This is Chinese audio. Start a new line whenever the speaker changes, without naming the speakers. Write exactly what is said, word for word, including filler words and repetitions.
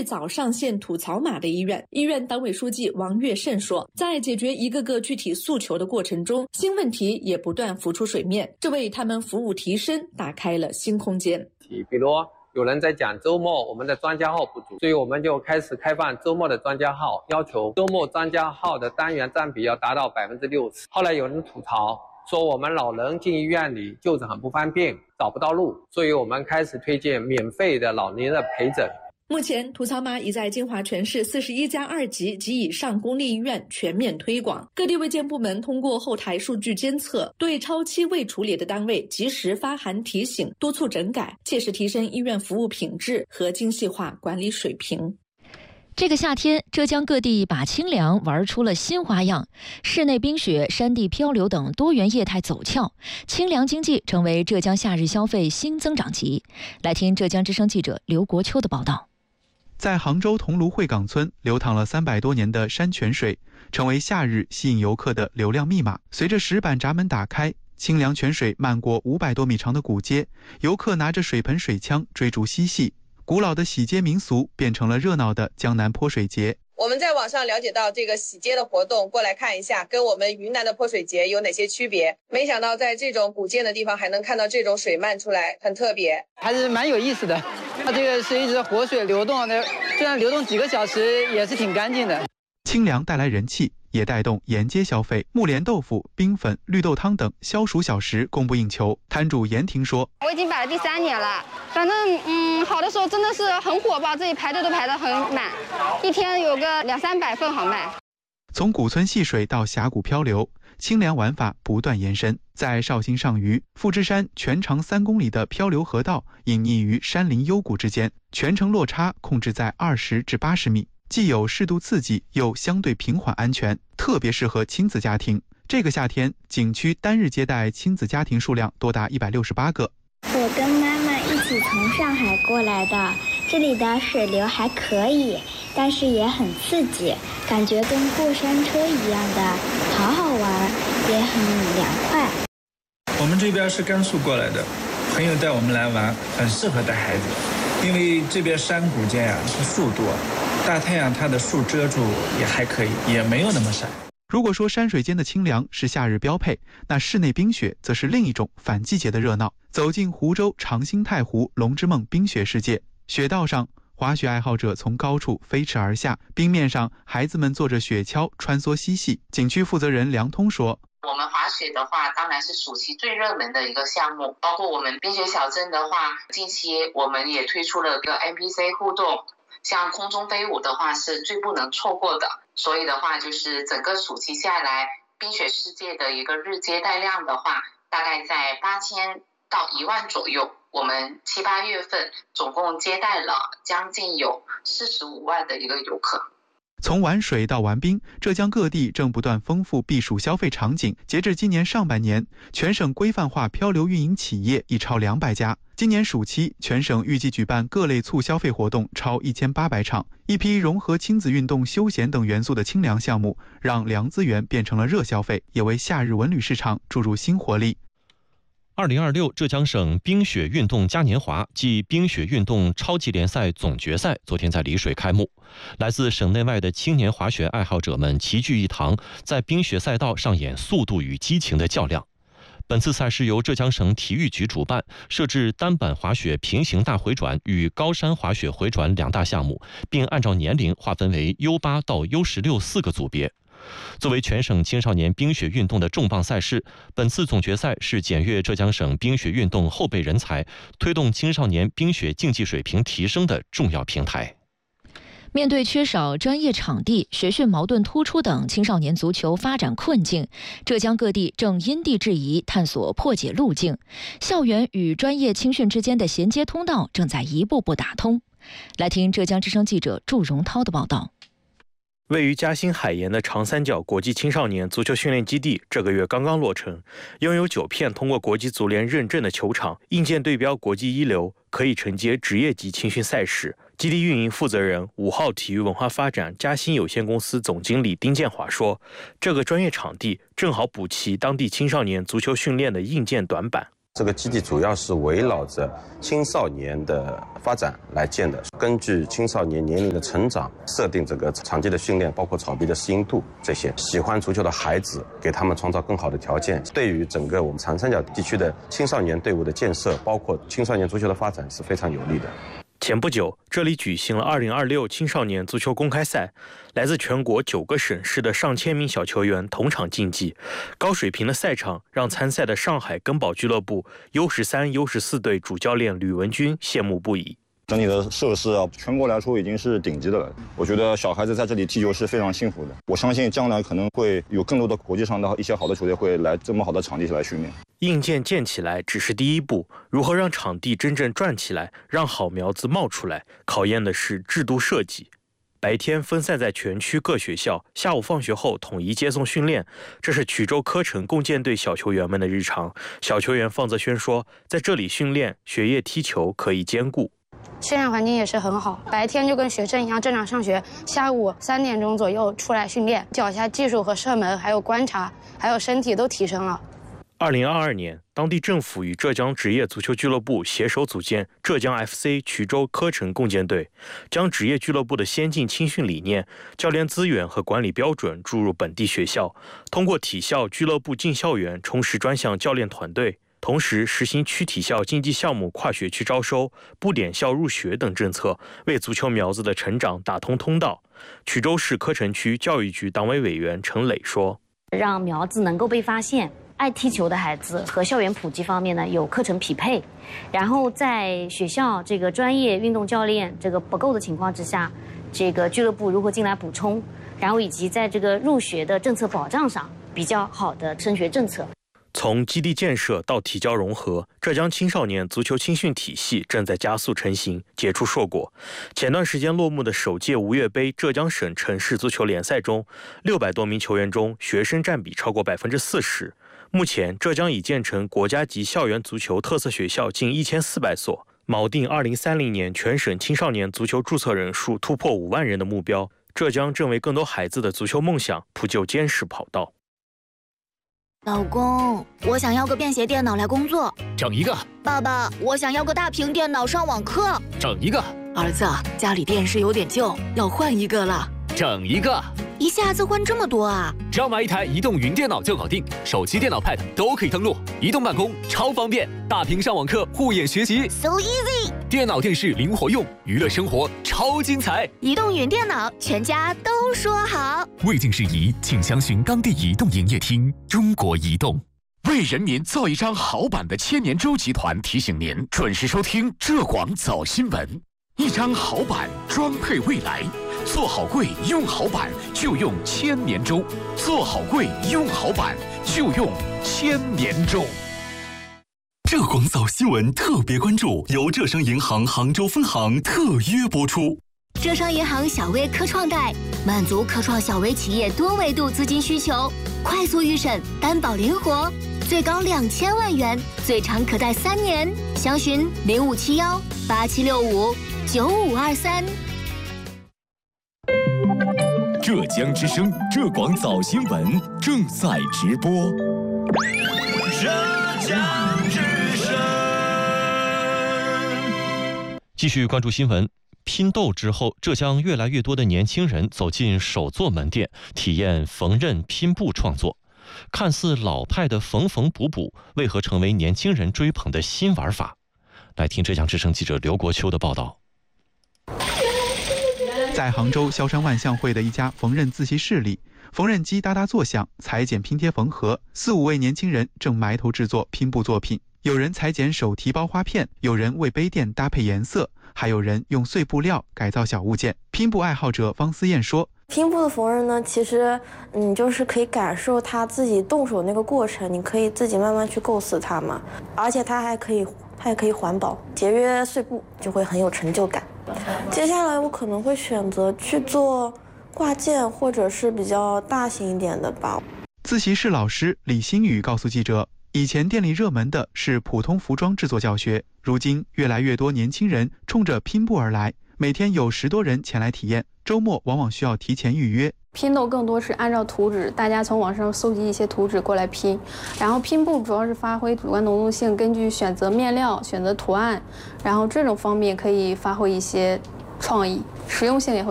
最早上线吐槽码的医院。医院党委书记王跃胜说，在解决一个个具体诉求的过程中，新问题也不断浮出水面，这为他们服务提升打开了新空间。
比如有人在讲周末我们的专家号不足，所以我们就开始开放周末的专家号，要求周末专家号的单元占比要达到百分之六十。后来有人吐槽说我们老人进医院里就诊很不方便，找不到路，所以我们开始推荐免费的老年人陪诊。
目前吐槽码已在金华全市四十一家二级及以上公立医院全面推广，各地卫健部门通过后台数据监测，对超期未处理的单位及时发函提醒，督促整改，切实提升医院服务品质和精细化管理水平。
这个夏天，浙江各地把清凉玩出了新花样，室内冰雪、山地漂流等多元业态走俏，清凉经济成为浙江夏日消费新增长极。来听浙江之声记者刘国秋的报道。
在杭州桐庐会港村流淌了三百多年的山泉水，成为夏日吸引游客的流量密码。随着石板闸门打开，清凉泉水漫过五百多米长的古街，游客拿着水盆水枪追逐嬉戏，古老的洗街民俗变成了热闹的江南泼水节。
我们在网上了解到这个洗街的活动，过来看一下跟我们云南的泼水节有哪些区别。没想到在这种古建的地方还能看到这种水漫出来，很特别，
还是蛮有意思的。它这个是一直活水流动的，虽然流动几个小时也是挺干净的。
清凉带来人气，也带动沿街消费，木莲豆腐、冰粉、绿豆汤等消暑小食供不应求。摊主严婷说：“
我已经摆了第三年了，反正嗯，好的时候真的是很火爆，这里排队都排得很满，一天有个两三百份好卖。”
从古村戏水到峡谷漂流，清凉玩法不断延伸。在绍兴上虞，富芝山全长三公里的漂流河道隐匿于山林幽谷之间，全程落差控制在二十至八十米。既有适度刺激，又相对平缓安全，特别适合亲子家庭。这个夏天，景区单日接待亲子家庭数量多达一百六十八个。
我跟妈妈一起从上海过来的，这里的水流还可以，但是也很刺激，感觉跟过山车一样的，好好玩，也很凉快。
我们这边是甘肃过来的，朋友带我们来玩，很适合带孩子，因为这边山谷间呀、啊、是树多。大太阳它的树遮住也还可以，也没有那么晒。
如果说山水间的清凉是夏日标配，那室内冰雪则是另一种反季节的热闹。走进湖州长兴太湖龙之梦冰雪世界，雪道上滑雪爱好者从高处飞驰而下，冰面上孩子们坐着雪橇穿梭嬉戏。景区负责人梁通说：“
我们滑雪的话，当然是暑期最热门的一个项目。包括我们冰雪小镇的话，近期我们也推出了个 N P C 互动。”像空中飞舞的话是最不能错过的，所以的话就是整个暑期下来，冰雪世界的一个日接待量的话，大概在八千到一万左右。我们七八月份总共接待了将近有四十五万的一个游客。
从玩水到玩冰，浙江各地正不断丰富避暑消费场景。截至今年上半年，全省规范化漂流运营企业已超两百家。今年暑期，全省预计举办各类促消费活动超一千八百场。一批融合亲子运动、休闲等元素的清凉项目，让凉资源变成了热消费，也为夏日文旅市场注入新活力。
二零二六浙江省冰雪运动嘉年华暨冰雪运动超级联赛总决赛昨天在丽水开幕，来自省内外的青年滑雪爱好者们齐聚一堂，在冰雪赛道上演速度与激情的较量。本次赛事由浙江省体育局主办，设置单板滑雪平行大回转与高山滑雪回转两大项目，并按照年龄划分为 U 八 到 U 十六 四个组别。作为全省青少年冰雪运动的重磅赛事，本次总决赛是检阅浙江省冰雪运动后备人才，推动青少年冰雪竞技水平提升的重要平台。
面对缺少专业场地、学训矛盾突出等青少年足球发展困境，浙江各地正因地制宜探索破解路径，校园与专业青训之间的衔接通道正在一步步打通。来听浙江之声记者祝荣涛的报道。
位于嘉兴海盐的长三角国际青少年足球训练基地这个月刚刚落成，拥有九片通过国际足联认证的球场，硬件对标国际一流，可以承接职业级青训赛事。基地运营负责人五号体育文化发展嘉兴有限公司总经理丁建华说，这个专业场地正好补齐当地青少年足球训练的硬件短板。
这个基地主要是围绕着青少年的发展来建的，根据青少年年龄的成长，设定这个场地的训练，包括草地的适应度这些。喜欢足球的孩子，给他们创造更好的条件，对于整个我们长三角地区的青少年队伍的建设，包括青少年足球的发展是非常有利的。
前不久，这里举行了二零二六青少年足球公开赛，来自全国九个省市的上千名小球员同场竞技。高水平的赛场让参赛的上海根宝俱乐部 U 十三、U 十四队主教练吕文君羡慕不已。
整体的设施啊，全国来说已经是顶级的了。我觉得小孩子在这里踢球是非常幸福的。我相信将来可能会有更多的国际上的一些好的球队会来这么好的场地来训练。
硬件建起来只是第一步，如何让场地真正转起来，让好苗子冒出来，考验的是制度设计。白天分散在全区各学校，下午放学后统一接送训练，这是衢州科城共建队小球员们的日常。小球员方泽轩说，在这里训练，学业踢球可以兼顾。
训练环境也是很好，白天就跟学生一样正常上学，下午三点钟左右出来训练，脚下技术和射门，还有观察，还有身体都提升了。
二零二二年，当地政府与浙江职业足球俱乐部携手组建浙江 F C 衢州科城共建队，将职业俱乐部的先进青训理念、教练资源和管理标准注入本地学校，通过体校俱乐部进校园充实专项教练团队。同时实行区体校竞技项目跨学区招收、不点校入学等政策，为足球苗子的成长打通通道。衢州市科城区教育局党委委员陈磊说：“
让苗子能够被发现，爱踢球的孩子和校园普及方面呢有课程匹配，然后在学校这个专业运动教练这个不够的情况之下，这个俱乐部如何进来补充，然后以及在这个入学的政策保障上比较好的升学政策。”
从基地建设到体教融合，浙江青少年足球青训体系正在加速成型，结出硕果。前段时间落幕的首届吴越杯浙江省城市足球联赛中，六百多名球员中，学生占比超过百分之四十。目前，浙江已建成国家级校园足球特色学校近一千四百所，锚定二零三零年全省青少年足球注册人数突破五万人的目标。浙江正为更多孩子的足球梦想铺就坚实跑道。
老公，我想要个便携电脑来工作，
整一个。
爸爸，我想要个大屏电脑上网课，
整一个。
儿子，家里电视有点旧，要换一个了，
整一个。
一下子换这么多啊？
只要买一台移动云电脑就搞定，手机、电脑、Pad 都可以登录，移动办公超方便，大屏上网课、护眼学习
，so easy。
电脑、电视灵活用，娱乐生活超精彩。
移动云电脑，全家都说好。
未经事宜，请详询当地移动营业厅。中国移动为人民造一张好版的千年舟集团提醒您准时收听浙广早新闻。一张好版装配未来，做好柜用好版就用千年舟，做好柜用好版就用千年舟。浙广早新闻特别关注由浙商银行杭州分行特约播出。
浙商银行小微科创贷满足科创小微企业多维度资金需求，快速预审，担保灵活，最高两千万元，最长可贷三年。详询零五七幺八七六五九五二三。
浙江之声浙广早新闻正在直播。
浙江之声。继续关注新闻。拼豆之后，浙江越来越多的年轻人走进手作门店，体验缝纫拼布创作。看似老派的缝缝补补，为何成为年轻人追捧的新玩法？来听浙江之声记者刘国秋的报道。
在杭州萧山万象汇的一家缝纫自习室里，缝纫机哒哒作响，裁剪拼贴缝合，四五位年轻人正埋头制作拼布作品。有人裁剪手提包花片，有人为杯垫搭配颜色，还有人用碎布料改造小物件。拼布爱好者方思燕说，
拼布的缝纫呢，其实你就是可以感受他自己动手那个过程，你可以自己慢慢去构思它嘛，而且它还可以它还可以环保，节约碎布，就会很有成就感。接下来我可能会选择去做挂件，或者是比较大型一点的吧。
自习室老师李新宇告诉记者，以前店里热门的是普通服装制作教学，如今越来越多年轻人冲着拼布而来，每天有十多人前来体验，周末往往需要提前预约。
拼豆更多是按照图纸，大家从网上搜集一些图纸过来拼，然后拼布主要是发挥主观能动性，根据选择面料、选择图案，然后这种方面可以发挥一些创意，实用性也会。